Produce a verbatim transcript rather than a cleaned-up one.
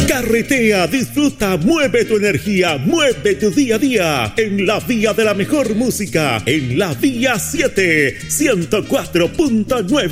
Carretea, disfruta, mueve tu energía, mueve tu día a día en la vía de la mejor música, en la vía siete, ciento cuatro punto nueve.